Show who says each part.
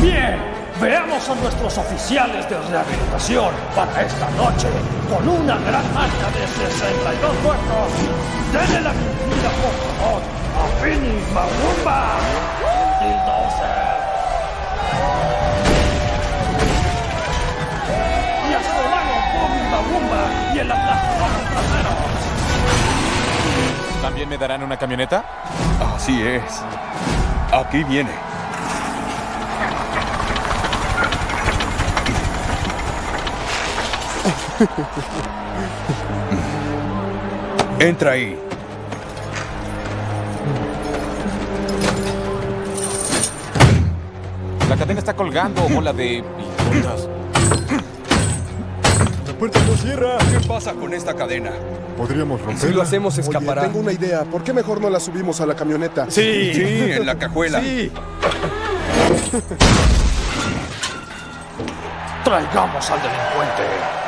Speaker 1: Bien, veamos a nuestros oficiales de rehabilitación para esta noche, con una gran marca de 62 muertos. Denle la bienvenida, por favor, a Finny Mawumba y Dozer. Y a su hermano Bobby Mawumba y el aplastador trasero.
Speaker 2: ¿También me darán una camioneta?
Speaker 3: Así es. Aquí viene. Entra ahí.
Speaker 2: La cadena está colgando, bola de idiotas.
Speaker 4: ¡La puerta no cierra!
Speaker 3: ¿Qué pasa con esta cadena?
Speaker 4: Podríamos romperla.
Speaker 5: Si lo hacemos, escapará.
Speaker 6: Oye, tengo una idea. ¿Por qué mejor no la subimos a la camioneta?
Speaker 3: Sí, en la cajuela.
Speaker 4: Sí.
Speaker 1: Traigamos al delincuente.